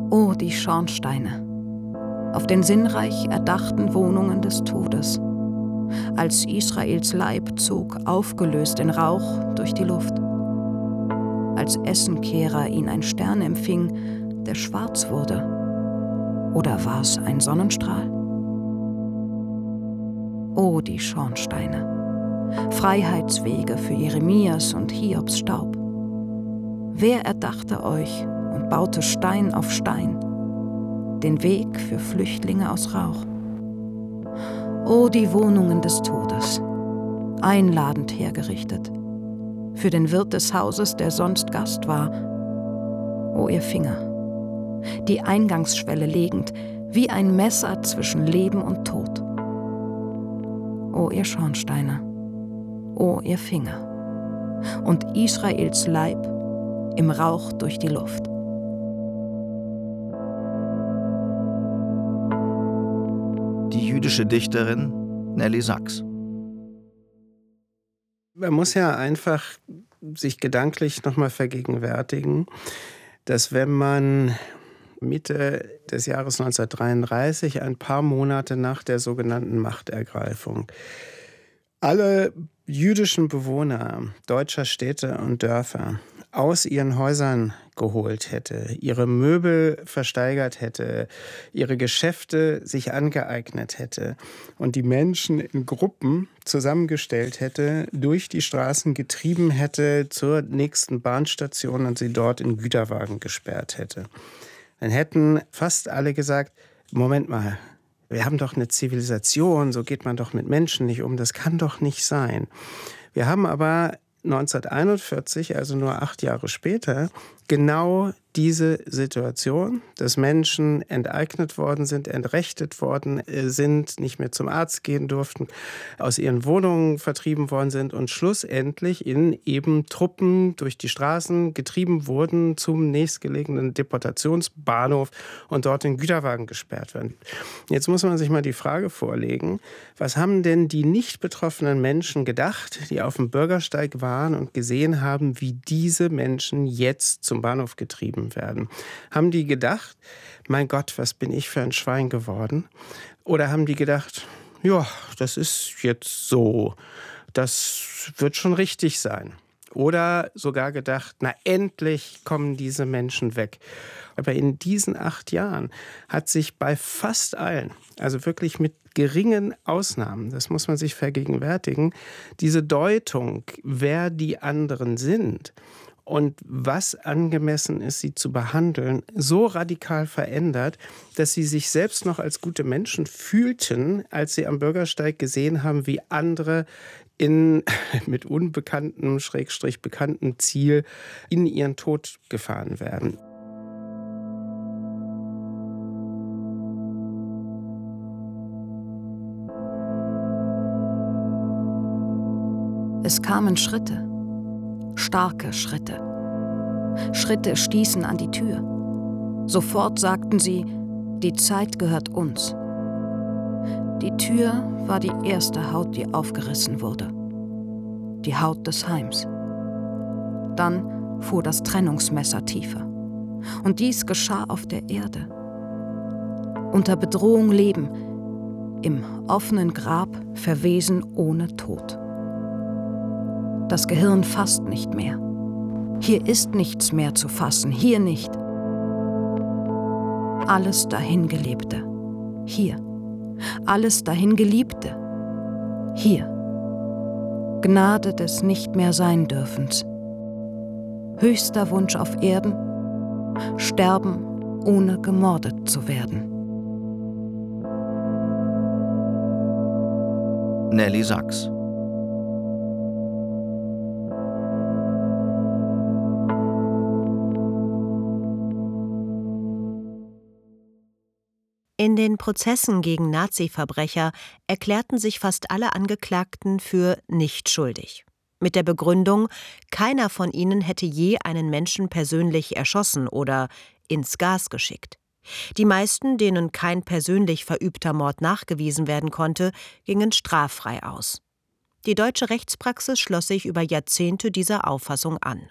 O die Schornsteine, auf den sinnreich erdachten Wohnungen des Todes, als Israels Leib zog aufgelöst in Rauch durch die Luft, als Essenkehrer ihn ein Stern empfing, der schwarz wurde, oder war es ein Sonnenstrahl? O die Schornsteine, Freiheitswege für Jeremias und Hiobs Staub. Wer erdachte euch und baute Stein auf Stein, den Weg für Flüchtlinge aus Rauch? O die Wohnungen des Todes, einladend hergerichtet, für den Wirt des Hauses, der sonst Gast war. O ihr Finger, die Eingangsschwelle legend, wie ein Messer zwischen Leben und Tod. O ihr Schornsteine, o ihr Finger, und Israels Leib im Rauch durch die Luft. Die jüdische Dichterin Nelly Sachs. Man muss ja einfach sich gedanklich nochmal vergegenwärtigen, dass wenn man Mitte des Jahres 1933, ein paar Monate nach der sogenannten Machtergreifung, alle jüdischen Bewohner deutscher Städte und Dörfer aus ihren Häusern geholt hätte, ihre Möbel versteigert hätte, ihre Geschäfte sich angeeignet hätte und die Menschen in Gruppen zusammengestellt hätte, durch die Straßen getrieben hätte zur nächsten Bahnstation und sie dort in Güterwagen gesperrt hätte. Dann hätten fast alle gesagt, Moment mal, wir haben doch eine Zivilisation, so geht man doch mit Menschen nicht um, das kann doch nicht sein. Wir haben aber 1941, also nur 8 Jahre später, genau diese Situation, dass Menschen enteignet worden sind, entrechtet worden sind, nicht mehr zum Arzt gehen durften, aus ihren Wohnungen vertrieben worden sind und schlussendlich in eben Truppen durch die Straßen getrieben wurden zum nächstgelegenen Deportationsbahnhof und dort in Güterwagen gesperrt werden. Jetzt muss man sich mal die Frage vorlegen, was haben denn die nicht betroffenen Menschen gedacht, die auf dem Bürgersteig waren und gesehen haben, wie diese Menschen jetzt zum Bahnhof getrieben werden? Haben die gedacht, mein Gott, was bin ich für ein Schwein geworden? Oder haben die gedacht, ja, das ist jetzt so, das wird schon richtig sein? Oder sogar gedacht, na endlich kommen diese Menschen weg. Aber in diesen 8 Jahren hat sich bei fast allen, also wirklich mit geringen Ausnahmen, das muss man sich vergegenwärtigen, diese Deutung, wer die anderen sind und was angemessen ist, sie zu behandeln, so radikal verändert, dass sie sich selbst noch als gute Menschen fühlten, als sie am Bürgersteig gesehen haben, wie andere mit unbekanntem, / bekanntem Ziel in ihren Tod gefahren werden. Es kamen Schritte, starke Schritte. Schritte stießen an die Tür. Sofort sagten sie, die Zeit gehört uns. Die Tür war die erste Haut, die aufgerissen wurde. Die Haut des Heims. Dann fuhr das Trennungsmesser tiefer. Und dies geschah auf der Erde. Unter Bedrohung leben, im offenen Grab verwesen ohne Tod. Das Gehirn fasst nicht mehr. Hier ist nichts mehr zu fassen, hier nicht. Alles Dahingelebte, hier. Alles Dahingeliebte, hier. Gnade des Nicht-mehr-Sein-Dürfens. Höchster Wunsch auf Erden, sterben, ohne gemordet zu werden. Nelly Sachs. In den Prozessen gegen Nazi-Verbrecher erklärten sich fast alle Angeklagten für nicht schuldig. Mit der Begründung, keiner von ihnen hätte je einen Menschen persönlich erschossen oder ins Gas geschickt. Die meisten, denen kein persönlich verübter Mord nachgewiesen werden konnte, gingen straffrei aus. Die deutsche Rechtspraxis schloss sich über Jahrzehnte dieser Auffassung an.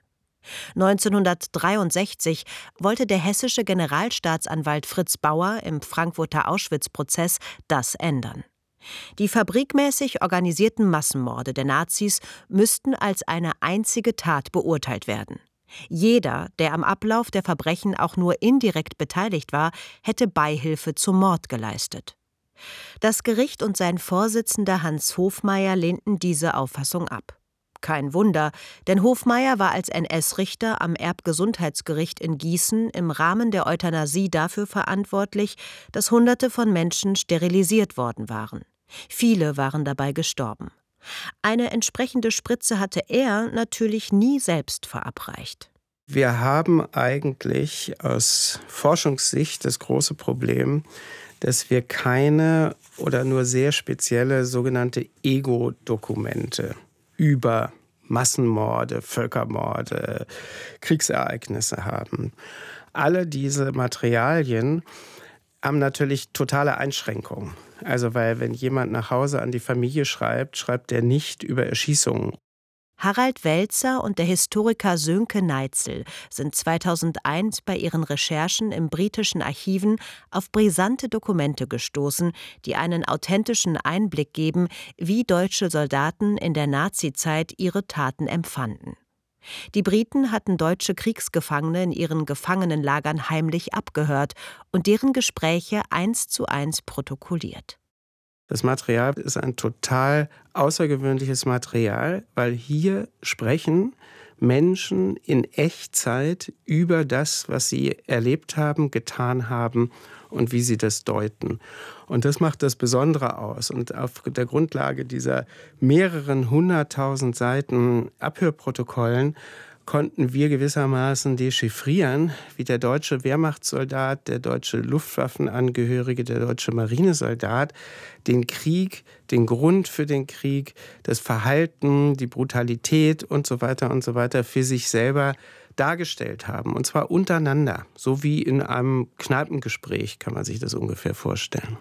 1963 wollte der hessische Generalstaatsanwalt Fritz Bauer im Frankfurter Auschwitz-Prozess das ändern. Die fabrikmäßig organisierten Massenmorde der Nazis müssten als eine einzige Tat beurteilt werden. Jeder, der am Ablauf der Verbrechen auch nur indirekt beteiligt war, hätte Beihilfe zum Mord geleistet. Das Gericht und sein Vorsitzender Hans Hofmeier lehnten diese Auffassung ab. Kein Wunder, denn Hofmeier war als NS-Richter am Erbgesundheitsgericht in Gießen im Rahmen der Euthanasie dafür verantwortlich, dass Hunderte von Menschen sterilisiert worden waren. Viele waren dabei gestorben. Eine entsprechende Spritze hatte er natürlich nie selbst verabreicht. Wir haben eigentlich aus Forschungssicht das große Problem, dass wir keine oder nur sehr spezielle sogenannte Ego-Dokumente über Massenmorde, Völkermorde, Kriegsereignisse haben. Alle diese Materialien haben natürlich totale Einschränkungen. Also weil wenn jemand nach Hause an die Familie schreibt, schreibt er nicht über Erschießungen. Harald Welzer und der Historiker Sönke Neitzel sind 2001 bei ihren Recherchen im britischen Archiven auf brisante Dokumente gestoßen, die einen authentischen Einblick geben, wie deutsche Soldaten in der Nazizeit ihre Taten empfanden. Die Briten hatten deutsche Kriegsgefangene in ihren Gefangenenlagern heimlich abgehört und deren Gespräche 1:1 protokolliert. Das Material ist ein total außergewöhnliches Material, weil hier sprechen Menschen in Echtzeit über das, was sie erlebt haben, getan haben und wie sie das deuten. Und das macht das Besondere aus. Und auf der Grundlage dieser mehreren 100.000 Seiten Abhörprotokollen konnten wir gewissermaßen dechiffrieren, wie der deutsche Wehrmachtssoldat, der deutsche Luftwaffenangehörige, der deutsche Marinesoldat den Krieg, den Grund für den Krieg, das Verhalten, die Brutalität und so weiter für sich selber dargestellt haben. Und zwar untereinander, so wie in einem Kneipengespräch, kann man sich das ungefähr vorstellen.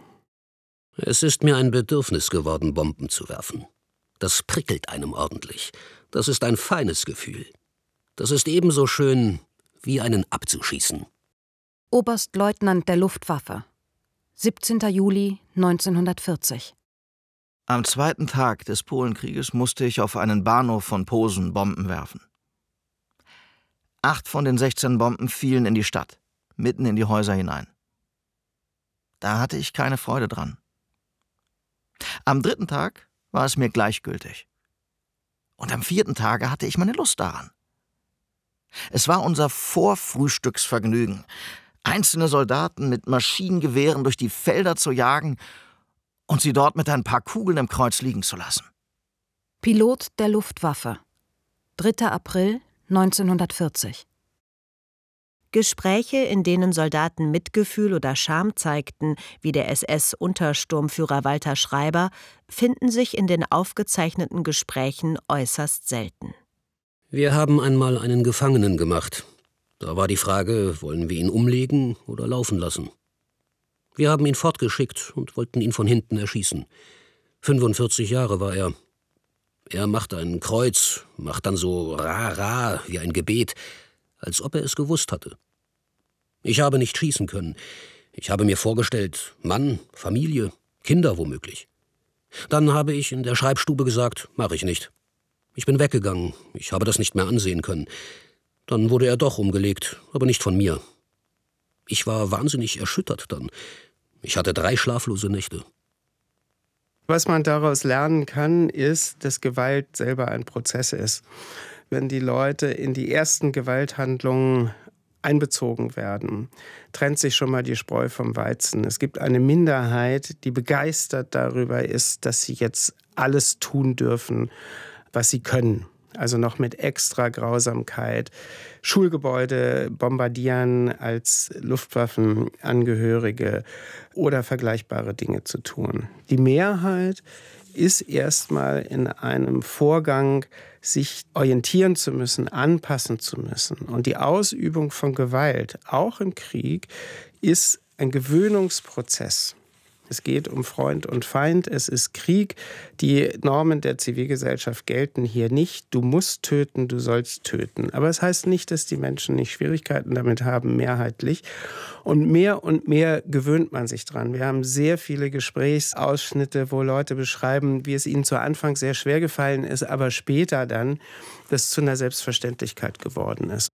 Es ist mir ein Bedürfnis geworden, Bomben zu werfen. Das prickelt einem ordentlich. Das ist ein feines Gefühl. Das ist ebenso schön, wie einen abzuschießen. Oberstleutnant der Luftwaffe, 17. Juli 1940. Am zweiten Tag des Polenkrieges musste ich auf einen Bahnhof von Posen Bomben werfen. 8 von den 16 Bomben fielen in die Stadt, mitten in die Häuser hinein. Da hatte ich keine Freude dran. Am 3. Tag war es mir gleichgültig. Und am 4. Tage hatte ich meine Lust daran. Es war unser Vorfrühstücksvergnügen, einzelne Soldaten mit Maschinengewehren durch die Felder zu jagen und sie dort mit ein paar Kugeln im Kreuz liegen zu lassen. Pilot der Luftwaffe, 3. April 1940. Gespräche, in denen Soldaten Mitgefühl oder Scham zeigten, wie der SS-Untersturmführer Walter Schreiber, finden sich in den aufgezeichneten Gesprächen äußerst selten. Wir haben einmal einen Gefangenen gemacht. Da war die Frage, wollen wir ihn umlegen oder laufen lassen? Wir haben ihn fortgeschickt und wollten ihn von hinten erschießen. 45 Jahre war er. Er macht ein Kreuz, macht dann so ra wie ein Gebet, als ob er es gewusst hatte. Ich habe nicht schießen können. Ich habe mir vorgestellt, Mann, Familie, Kinder womöglich. Dann habe ich in der Schreibstube gesagt, mache ich nicht. Ich bin weggegangen, ich habe das nicht mehr ansehen können. Dann wurde er doch umgelegt, aber nicht von mir. Ich war wahnsinnig erschüttert dann. Ich hatte 3 schlaflose Nächte. Was man daraus lernen kann, ist, dass Gewalt selber ein Prozess ist. Wenn die Leute in die ersten Gewalthandlungen einbezogen werden, trennt sich schon mal die Spreu vom Weizen. Es gibt eine Minderheit, die begeistert darüber ist, dass sie jetzt alles tun dürfen, was sie können. Also noch mit extra Grausamkeit. Schulgebäude bombardieren als Luftwaffenangehörige oder vergleichbare Dinge zu tun. Die Mehrheit ist erstmal in einem Vorgang, sich orientieren zu müssen, anpassen zu müssen. Und die Ausübung von Gewalt, auch im Krieg, ist ein Gewöhnungsprozess. Es geht um Freund und Feind, es ist Krieg. Die Normen der Zivilgesellschaft gelten hier nicht. Du musst töten, du sollst töten. Aber es heißt nicht, dass die Menschen nicht Schwierigkeiten damit haben, mehrheitlich. Und mehr gewöhnt man sich dran. Wir haben sehr viele Gesprächsausschnitte, wo Leute beschreiben, wie es ihnen zu Anfang sehr schwer gefallen ist, aber später dann das zu einer Selbstverständlichkeit geworden ist.